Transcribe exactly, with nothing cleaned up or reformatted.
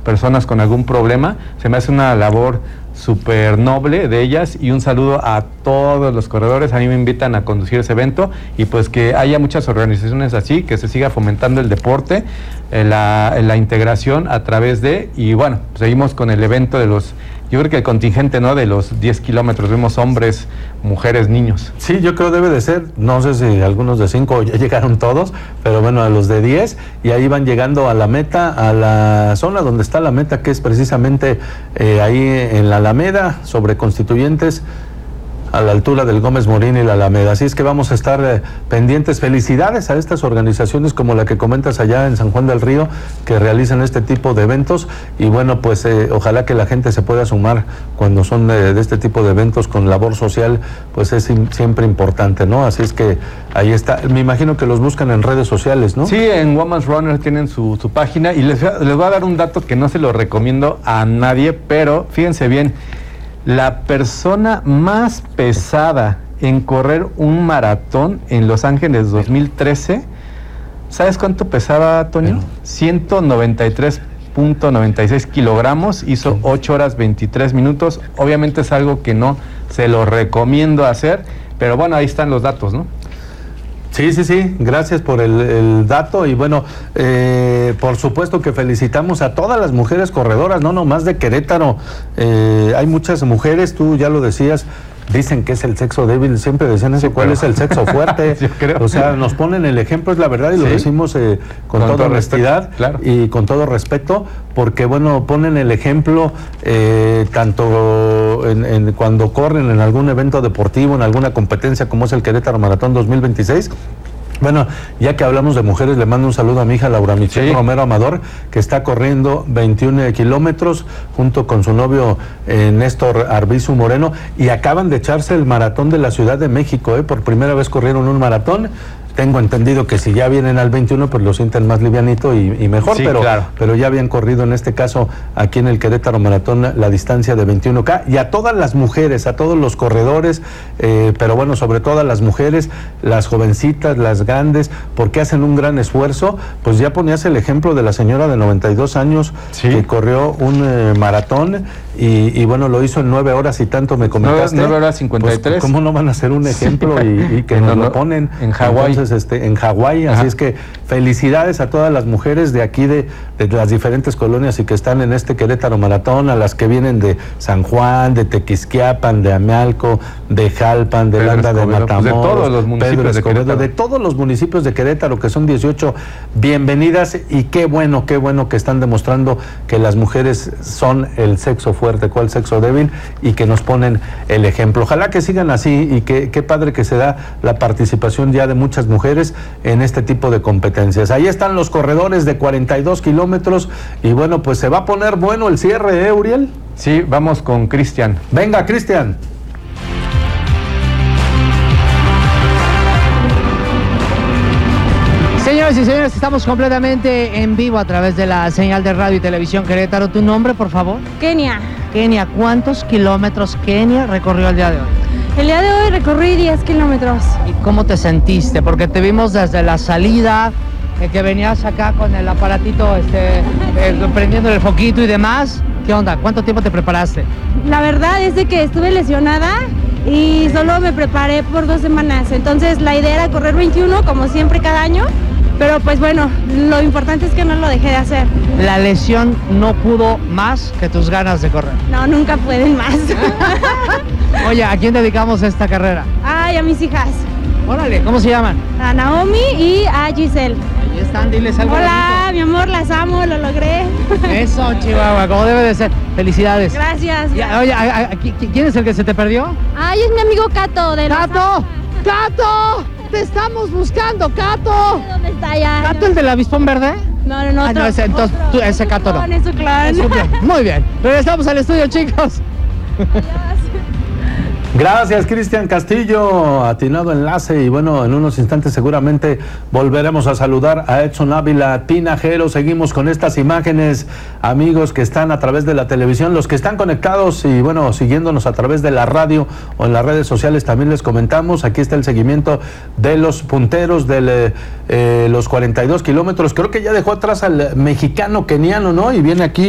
personas con algún problema. Se me hace una labor súper noble de ellas, y un saludo a todos los corredores. A mí me invitan a conducir ese evento, y pues que haya muchas organizaciones así, que se siga fomentando el deporte, eh, la, la integración a través de, y bueno, seguimos con el evento de los, yo creo que el contingente, ¿no?, de los diez kilómetros, vemos hombres, mujeres, niños. Sí, yo creo debe de ser, no sé si algunos de cinco ya llegaron todos, pero bueno, a los de diez, y ahí van llegando a la meta, a la zona donde está la meta, que es precisamente eh, ahí en la Alameda, sobre Constituyentes, a la altura del Gómez Morín y la Alameda. Así es que vamos a estar eh, pendientes. Felicidades a estas organizaciones como la que comentas allá en San Juan del Río, que realizan este tipo de eventos, y bueno, pues eh, ojalá que la gente se pueda sumar cuando son de, de este tipo de eventos con labor social, pues es siempre importante, ¿no? Así es que ahí está. Me imagino que los buscan en redes sociales, ¿no? Sí, en Women's Runner tienen su, su página, y les, les voy a dar un dato que no se lo recomiendo a nadie, pero fíjense bien. La persona más pesada en correr un maratón en Los Ángeles dos mil trece, ¿sabes cuánto pesaba, Toño? Bueno. ciento noventa y tres punto noventa y seis kilogramos, hizo ocho horas veintitrés minutos. Obviamente es algo que no se lo recomiendo hacer, pero bueno, ahí están los datos, ¿no? Sí, sí, sí, gracias por el, el dato, y bueno, eh, por supuesto que felicitamos a todas las mujeres corredoras, no nomás de Querétaro. Eh, hay muchas mujeres, tú ya lo decías, dicen que es el sexo débil, siempre decían eso, sí, ¿cuál pero... es el sexo fuerte? Yo creo. O sea, nos ponen el ejemplo, es la verdad, y sí, lo decimos eh, con, con toda honestidad, claro, y con todo respeto, porque bueno, ponen el ejemplo eh, tanto en, en cuando corren en algún evento deportivo, en alguna competencia como es el Querétaro Maratón dos mil veintiséis. Bueno, ya que hablamos de mujeres, le mando un saludo a mi hija Laura Michelle sí. Romero Amador, que está corriendo veintiún kilómetros junto con su novio eh, Néstor Arbizu Moreno, y acaban de echarse el maratón de la Ciudad de México, eh, por primera vez corrieron un maratón. Tengo entendido que si ya vienen al veintiuno, pues lo sienten más livianito y, y mejor, sí, pero, claro. pero ya habían corrido en este caso aquí en el Querétaro Maratón la distancia de veintiuno K, y a todas las mujeres, a todos los corredores, eh, pero bueno, sobre todo a las mujeres, las jovencitas, las grandes, porque hacen un gran esfuerzo. Pues ya ponías el ejemplo de la señora de noventa y dos años, sí, que corrió un eh, maratón, y, y bueno, lo hizo en nueve horas y tanto, me comentaste. nueve horas cincuenta y tres. Pues, ¿cómo no van a hacer un ejemplo sí. y, y que en nos lo ponen? En Hawái. Entonces, Este, en Hawái, así es que felicidades a todas las mujeres de aquí, de, de las diferentes colonias, y que están en este Querétaro Maratón, a las que vienen de San Juan, de Tequisquiapan, de Amealco, de Jalpan, de Landa de Matamoros, de todos los municipios de Querétaro, de todos los municipios de Querétaro, que son dieciocho, bienvenidas, y qué bueno, qué bueno que están demostrando que las mujeres son el sexo fuerte, cuál sexo débil, y que nos ponen el ejemplo. Ojalá que sigan así, y que qué padre que se da la participación ya de muchas mujeres en este tipo de competencias. Ahí están los corredores de cuarenta y dos kilómetros, y bueno, pues se va a poner bueno el cierre, ¿eh, Uriel? Sí, vamos con Cristian. Venga, Cristian. Señores y señores, estamos completamente en vivo a través de la señal de radio y televisión Querétaro. ¿Tu nombre, por favor? Kenia. Kenia, ¿cuántos kilómetros Kenia recorrió el día de hoy? El día de hoy recorrí diez kilómetros. ¿Y cómo te sentiste? Porque te vimos desde la salida, eh, que venías acá con el aparatito, este, eh, prendiendo el foquito y demás. ¿Qué onda? ¿Cuánto tiempo te preparaste? La verdad es de que estuve lesionada y solo me preparé por dos semanas. Entonces la idea era correr veintiuno, como siempre cada año. Pero pues bueno, lo importante es que no lo dejé de hacer. La lesión no pudo más que tus ganas de correr. No, nunca pueden más. Oye, ¿a quién dedicamos esta carrera? Ay, a mis hijas. Órale, ¿cómo se llaman? A Naomi y a Giselle. Ahí están, diles algo. Hola, bonito. Mi amor, las amo, lo logré. Eso, Chihuahua, como debe de ser. Felicidades. Gracias. Ya, oye, a, a, a, ¿quién es el que se te perdió? Ay, es mi amigo Cato de la... ¡Cato! ¡Cato! ¡Te estamos buscando, Cato! ¿Dónde está ya? ¿Cato, el del avispón verde? No, no, no. Ah, otro, no, ese, entonces, otro, tú, ese Cato no. Es su clon. Es su clon. Muy bien. Regresamos al estudio, chicos. Adiós. Gracias, Cristian Castillo, atinado enlace, y bueno, en unos instantes seguramente volveremos a saludar a Edson Ávila Tinajero. Seguimos con estas imágenes, amigos que están a través de la televisión, los que están conectados y bueno, siguiéndonos a través de la radio o en las redes sociales, también les comentamos, aquí está el seguimiento de los punteros de eh, los cuarenta y dos kilómetros. Creo que ya dejó atrás al mexicano keniano, ¿no? Y viene aquí